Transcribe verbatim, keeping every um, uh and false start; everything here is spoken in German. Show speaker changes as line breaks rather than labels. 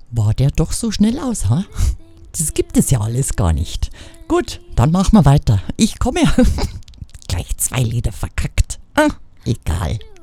War der doch so schnell aus, ha? Das gibt es ja alles gar nicht. Gut, dann machen wir weiter. Ich komme. Gleich zwei Lieder verkackt. Ah, egal.